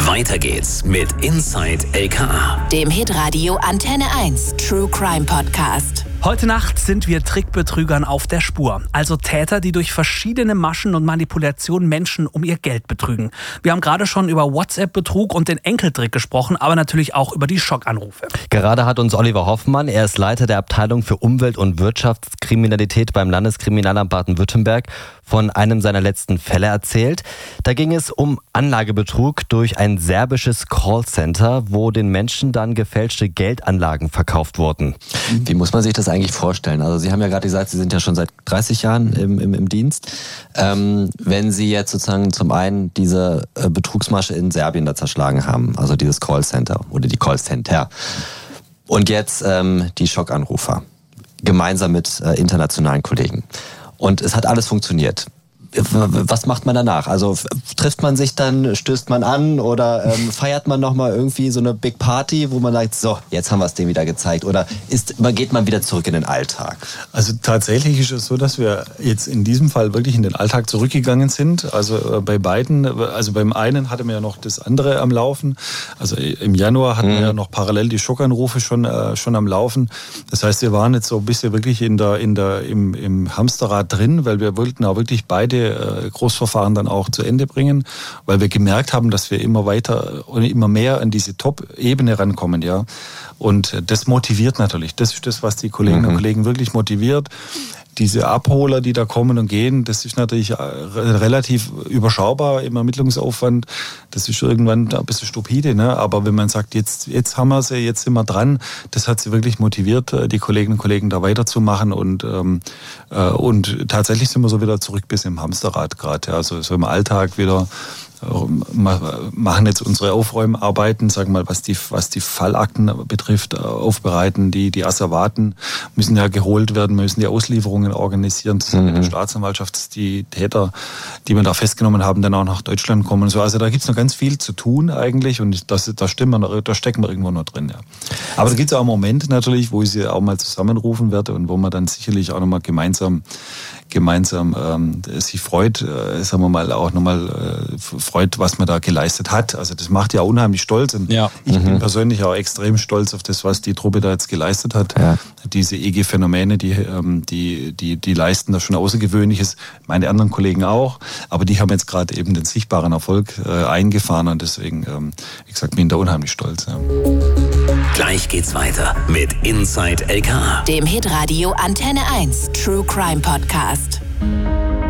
Weiter geht's mit Inside LKA, dem Hitradio Antenne 1 True Crime Podcast. Heute Nacht sind wir Trickbetrügern auf der Spur. Also Täter, die durch verschiedene Maschen und Manipulationen Menschen um ihr Geld betrügen. Wir haben gerade schon über WhatsApp-Betrug und den Enkeltrick gesprochen, aber natürlich auch über die Schockanrufe. Gerade hat uns Oliver Hoffmann, er ist Leiter der Abteilung für Umwelt- und Wirtschaftskriminalität beim Landeskriminalamt Baden-Württemberg, von einem seiner letzten Fälle erzählt. Da ging es um Anlagebetrug durch ein serbisches Callcenter, wo den Menschen dann gefälschte Geldanlagen verkauft wurden. Wie muss man sich das eigentlich vorstellen? Also Sie haben ja gerade gesagt, Sie sind ja schon seit 30 Jahren im Dienst. Wenn Sie jetzt sozusagen zum einen diese Betrugsmasche in Serbien da zerschlagen haben, also dieses Callcenter oder die Callcenter, und jetzt die Schockanrufer, gemeinsam mit internationalen Kollegen. Und es hat alles funktioniert. Was macht man danach? Also trifft man sich dann, stößt man an oder feiert man nochmal irgendwie so eine Big Party, wo man sagt, so, jetzt haben wir es denen wieder gezeigt? Oder geht man wieder zurück in den Alltag? Also tatsächlich ist es so, dass wir jetzt in diesem Fall wirklich in den Alltag zurückgegangen sind. Also bei beiden, also beim einen hatten wir ja noch das andere am Laufen. Also im Januar hatten wir ja noch parallel die Schockanrufe schon am Laufen. Das heißt, wir waren jetzt so ein bisschen wirklich im Hamsterrad drin, weil wir wollten auch wirklich beide Großverfahren dann auch zu Ende bringen, weil wir gemerkt haben, dass wir immer weiter und immer mehr an diese Top-Ebene rankommen, ja. Und das motiviert natürlich. Das ist das, was die Kolleginnen und Kollegen wirklich motiviert. Diese Abholer, die da kommen und gehen, das ist natürlich relativ überschaubar im Ermittlungsaufwand. Das ist irgendwann ein bisschen stupide, ne? Aber wenn man sagt, jetzt haben wir sie, jetzt sind wir dran, das hat sie wirklich motiviert, die Kolleginnen und Kollegen da weiterzumachen. Und tatsächlich sind wir so wieder zurück bis im Hamsterrad gerade. Ja. Also so im Alltag wieder machen jetzt unsere Aufräumarbeiten, sagen wir mal, was die Fallakten betrifft, aufbereiten. Die Asservaten müssen ja geholt werden, wir müssen die Auslieferungen organisieren, zusammen mit der Staatsanwaltschaft, dass die Täter, die wir da festgenommen haben, dann auch nach Deutschland kommen und so. Also da gibt's noch ganz viel zu tun eigentlich und da stecken wir irgendwo noch drin. Ja. Aber da gibt's auch Momente natürlich, wo ich sie auch mal zusammenrufen werde und wo man dann sicherlich auch nochmal gemeinsam sich freut, sagen wir mal, auch nochmal freut, was man da geleistet hat. Also das macht ja unheimlich stolz. Und ich bin persönlich auch extrem stolz auf das, was die Truppe da jetzt geleistet hat. Ja. Diese EG-Phänomene, die leisten da schon Außergewöhnliches. Meine anderen Kollegen auch. Aber die haben jetzt gerade eben den sichtbaren Erfolg eingefahren. Und deswegen, wie gesagt, bin ich da unheimlich stolz. Ja. Gleich geht's weiter mit Inside LKA, dem Hitradio Antenne 1 True Crime Podcast.